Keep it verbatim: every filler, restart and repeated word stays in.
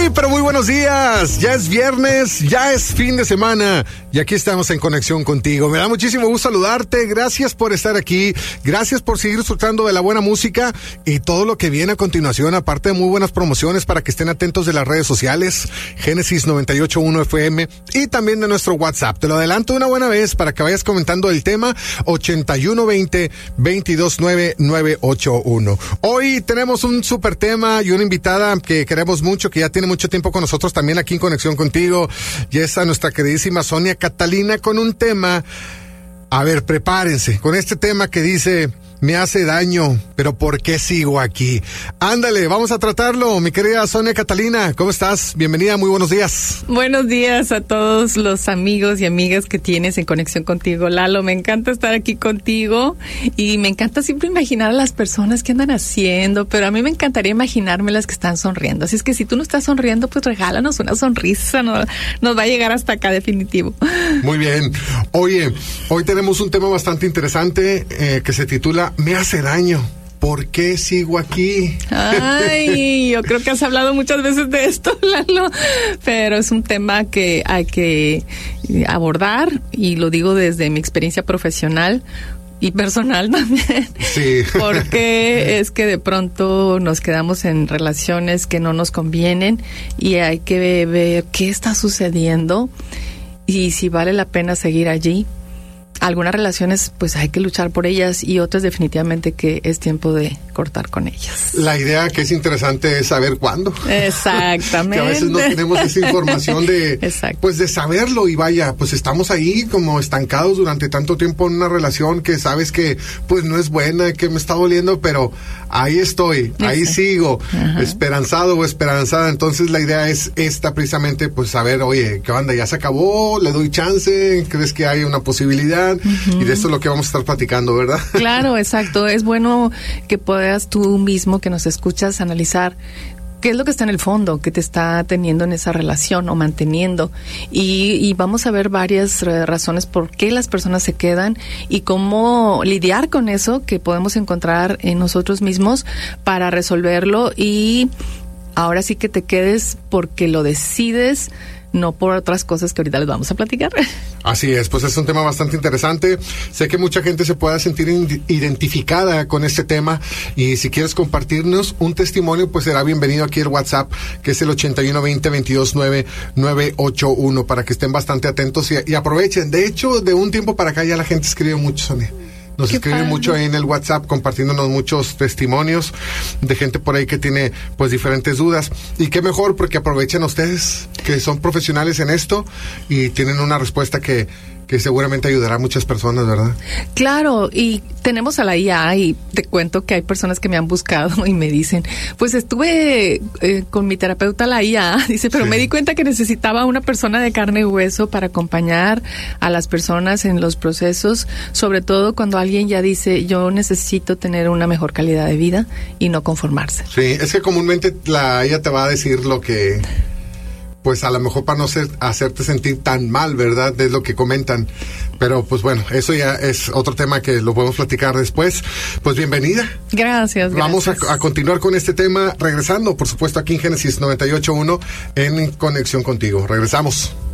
Muy, pero muy buenos días. Ya es viernes, ya es fin de semana y aquí estamos en conexión contigo. Me da muchísimo gusto saludarte. Gracias por estar aquí. Gracias por seguir disfrutando de la buena música y todo lo que viene a continuación, aparte de muy buenas promociones para que estén atentos de las redes sociales, Génesis noventa y ocho punto uno F M y también de nuestro WhatsApp. Te lo adelanto una buena vez para que vayas comentando el tema ochenta y uno veinte, veintidós nueve, nueve ocho uno. Hoy tenemos un súper tema y una invitada que queremos mucho, que ya tiene mucho tiempo con nosotros también aquí en Conexión Contigo, y es a nuestra queridísima Sonia Catalina con un tema. A ver, prepárense con este tema que dice: me hace daño, pero ¿por qué sigo aquí? Ándale, vamos a tratarlo. Mi querida Sonia Catalina, ¿cómo estás? Bienvenida, muy buenos días. Buenos días a todos los amigos y amigas que tienes en Conexión Contigo, Lalo. Me encanta estar aquí contigo y me encanta siempre imaginar a las personas que andan haciendo, pero a mí me encantaría imaginarme las que están sonriendo. Así es que si tú no estás sonriendo, pues regálanos una sonrisa, no, nos va a llegar hasta acá definitivo. Muy bien. Oye, hoy tenemos un tema bastante interesante eh, que se titula Me hace daño, ¿por qué sigo aquí? Ay, yo creo que has hablado muchas veces de esto, Lalo, pero es un tema que hay que abordar y lo digo desde mi experiencia profesional y personal también. Sí. Porque es que de pronto nos quedamos en relaciones que no nos convienen y hay que ver qué está sucediendo y si vale la pena seguir allí. Algunas relaciones pues hay que luchar por ellas y otras definitivamente que es tiempo de cortar con ellas. La idea que es interesante es saber cuándo. Exactamente. Que a veces no tenemos esa información de, Exacto. pues de saberlo y vaya, pues estamos ahí como estancados durante tanto tiempo en una relación que sabes que pues no es buena, que me está doliendo, pero ahí estoy, ahí Exacto. sigo, Ajá. esperanzado o esperanzada. Entonces la idea es esta precisamente, pues saber, oye, ¿qué onda? ¿Ya se acabó? ¿Le doy chance? ¿Crees que hay una posibilidad? Uh-huh. Y de esto es lo que vamos a estar platicando, ¿verdad? Claro, exacto. Es bueno que puedas tú mismo, que nos escuchas, analizar qué es lo que está en el fondo, que te está teniendo en esa relación o manteniendo. Y, y vamos a ver varias razones por qué las personas se quedan y cómo lidiar con eso que podemos encontrar en nosotros mismos para resolverlo. Y ahora sí que te quedes porque lo decides, no por otras cosas que ahorita les vamos a platicar. Así es, pues es un tema bastante interesante. Sé que mucha gente se pueda sentir identificada con este tema y si quieres compartirnos un testimonio, pues será bienvenido aquí el WhatsApp, que es el ochenta y uno veinte, veintidós nueve, nueve ocho uno, para que estén bastante atentos y, y aprovechen. De hecho, de un tiempo para acá ya la gente escribe mucho, Sonia. Nos Qué escriben padre. Mucho ahí en el WhatsApp, compartiéndonos muchos testimonios de gente por ahí que tiene pues diferentes dudas. Y qué mejor, porque aprovechan ustedes, que son profesionales en esto y tienen una respuesta que, que seguramente ayudará a muchas personas, ¿verdad? Claro, y tenemos a la I A y te cuento que hay personas que me han buscado y me dicen, pues estuve eh, con mi terapeuta la I A, dice, pero sí. me di cuenta que necesitaba una persona de carne y hueso para acompañar a las personas en los procesos, sobre todo cuando alguien ya dice, yo necesito tener una mejor calidad de vida y no conformarse. Sí, es que comúnmente la I A te va a decir lo que... pues a lo mejor para no ser, hacerte sentir tan mal, ¿verdad? Es lo que comentan. Pero pues bueno, eso ya es otro tema que lo podemos platicar después. Pues bienvenida. Gracias, Vamos gracias. A, a continuar con este tema, regresando, por supuesto, aquí en Génesis noventa y ocho punto uno en Conexión Contigo. Regresamos.